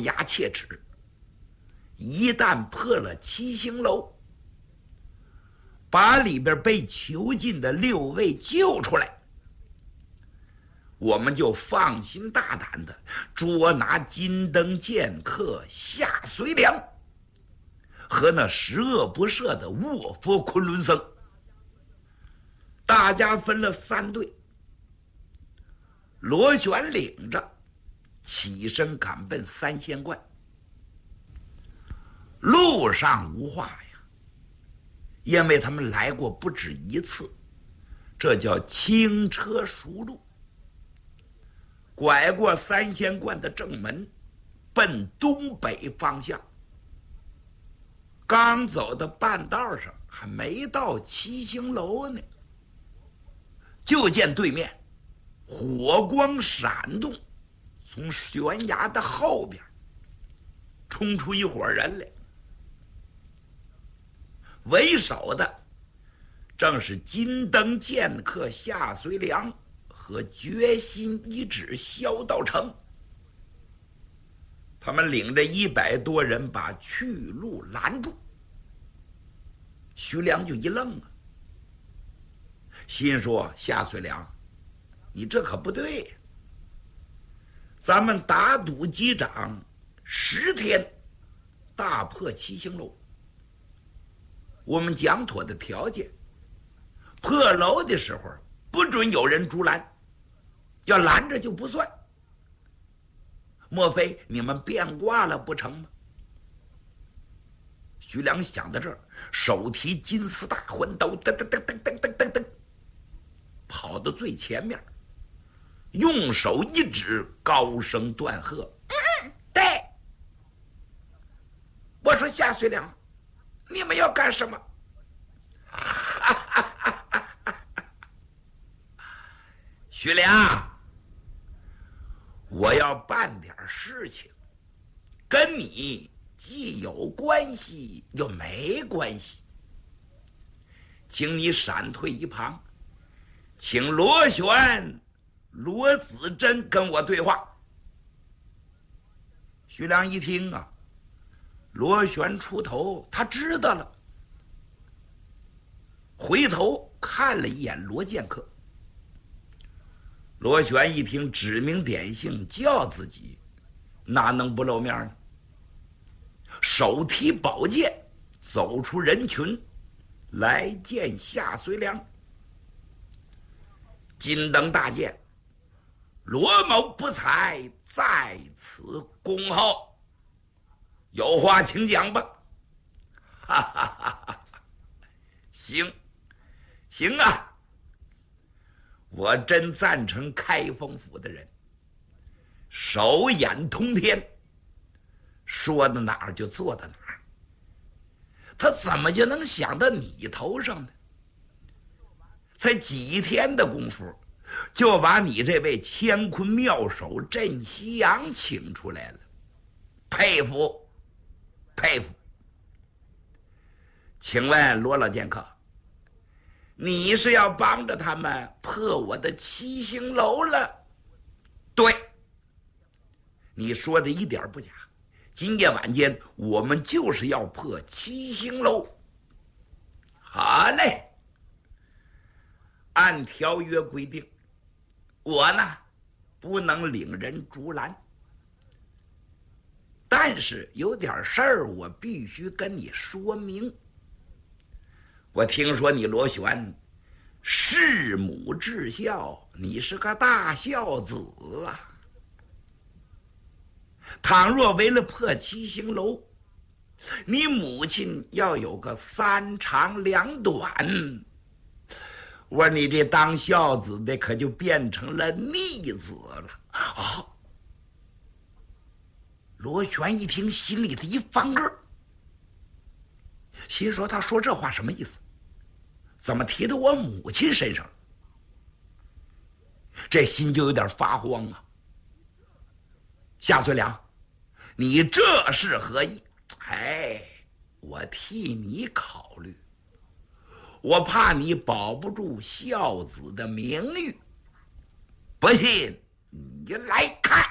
牙切齿。一旦破了七星楼，把里边被囚禁的6位救出来，我们就放心大胆的捉拿金灯剑客夏随良和那十恶不赦的卧佛昆仑僧。大家分了3队，罗旋领着起身赶奔三仙观。路上无话呀，因为他们来过不止一次，这叫轻车熟路。拐过三仙观的正门，奔东北方向。刚走到半道上，还没到七星楼呢，就见对面火光闪动，从悬崖的后边冲出一伙人来。为首的正是金灯剑客夏随良和决心一指萧道成。他们领着100多人把去路拦住。徐良就一愣啊，心说：夏随良，你这可不对呀！咱们打赌击掌10天，大破七星楼。我们讲妥的条件，破楼的时候不准有人阻拦，要拦着就不算。莫非你们变卦了不成吗？徐良想到这儿，手提金丝大环刀，噔噔噔噔噔噔噔噔，跑到最前面，用手一指，高声断喝：“对！我说夏随良，你们要干什么？”徐良，我要办点事情，跟你既有关系又没关系，请你闪退一旁，请罗旋、罗子珍跟我对话。徐良一听啊，罗旋出头，他知道了，回头看了一眼罗剑客。罗旋一听指名点姓叫自己，哪能不露面呢？手提宝剑走出人群，来见夏随良。金灯大剑，罗某不才在此恭候，有话请讲吧。哈哈哈哈！行，行啊！我真赞成开封府的人，手眼通天，说到哪儿就做到哪儿。他怎么就能想到你头上呢？才几天的功夫，就把你这位乾坤妙手镇西洋请出来了，佩服，佩服。请问罗老剑客，你是要帮着他们破我的七星楼了？对，你说的一点不假。今夜晚间，我们就是要破七星楼。好嘞，按条约规定，我呢不能领人竹篮，但是有点事儿我必须跟你说明。我听说你罗旋弑母至孝，你是个大孝子啊。倘若为了破七星楼，你母亲要有个3长2短，我说你这当孝子的可就变成了逆子了啊！罗旋一听，心里的一翻个，心说他说这话什么意思？怎么提到我母亲身上了？这心就有点发慌啊。夏随良，你这是何意？哎，我替你考虑，我怕你保不住孝子的名誉。不信你来看。